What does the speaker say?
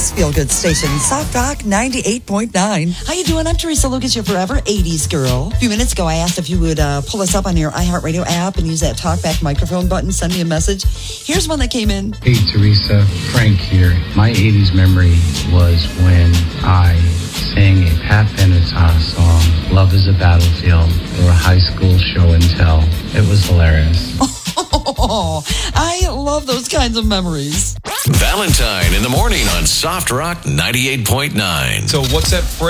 Chicago's feel-good station, Soft Rock 98.9. How you doing? I'm Teresa Lucas, your forever 80s girl. A few minutes ago, I asked if you would pull us up on your iHeartRadio app and use that talkback microphone button, send me a message. Here's one that came in. Hey, Teresa, Frank here. My 80s memory was when I sang a Pat Benatar song, Love is a Battlefield, for a high school show and tell. It was hilarious. Oh, I love those kinds of memories. Valentine in the morning on Soft Rock 98.9. So what's that phrase?